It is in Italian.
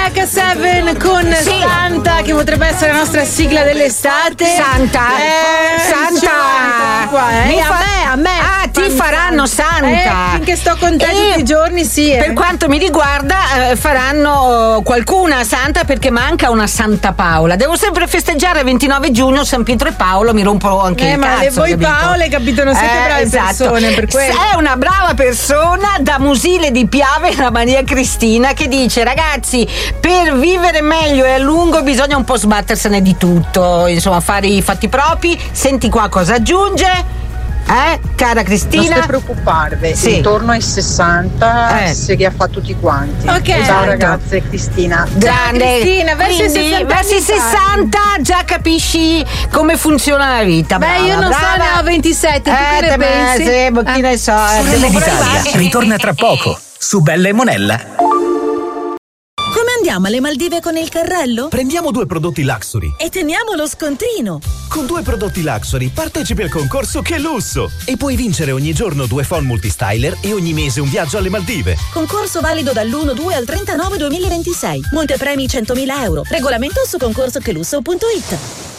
H7 con Santa, che potrebbe essere la nostra sigla dell'estate. Santa. Qua, a me. Ah, ti faranno Santa. Finché sto con te tutti i giorni, sì. Per quanto mi riguarda, faranno qualcuna Santa, perché manca una Santa Paola. Devo sempre festeggiare il 29 giugno San Pietro e Paolo, mi rompo anche il ma cazzo. voi Paole, capito, non siete brave persone, per quello. È una brava persona da Musile di Piave, la Maria Cristina, che dice: ragazzi, per vivere meglio e a lungo bisogna un po' sbattersene di tutto, insomma, fare i fatti propri. Senti qua cosa aggiunge, cara Cristina? Non stai preoccuparvi, intorno ai 60 si riaffa tutti quanti. Ok. Ciao ragazze, Cristina. Grande. Cristina, verso i 60 verso i 60 già capisci come funziona la vita. Beh, brava, io non brava. so, ne ho 27, tu che ne pensi? Chi ne so. L'Italia ritorna tra poco su Bella e Monella. Come andiamo alle Maldive con il carrello? Prendiamo 2 prodotti Luxury E teniamo lo scontrino. Con 2 prodotti Luxury partecipi al concorso Che Lusso e puoi vincere ogni giorno 2 phon multistyler e ogni mese un viaggio alle Maldive. Concorso valido dall'1-2 al 39-2026. Montepremi 100.000 euro. Regolamento su concorsochelusso.it.